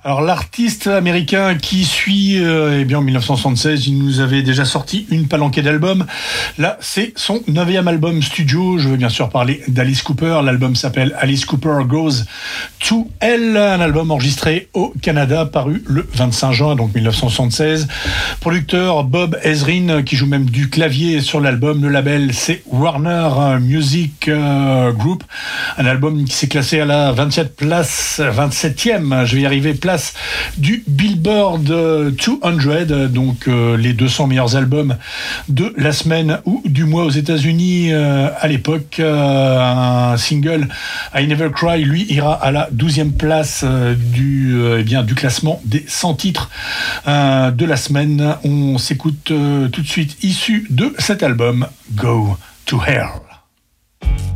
Alors l'artiste américain qui suit, en 1976, il nous avait déjà sorti une palanquée d'albums. Là, c'est son 9e album studio. Je veux bien sûr parler d'Alice Cooper. L'album s'appelle Alice Cooper Goes to Hell, un album enregistré au Canada, paru le 25 juin, donc 1976. Producteur Bob Ezrin, qui joue même du clavier sur l'album. Le label, c'est Warner Music Group. Un album qui s'est classé à la 27e, je vais y arriver, place du Billboard 200, donc les 200 meilleurs albums de la semaine ou du mois aux États-Unis à l'époque. Un single, I Never Cry, lui, ira à la 12e place du classement des 100 titres de la semaine. On s'écoute tout de suite, issu de cet album, Go to Hell.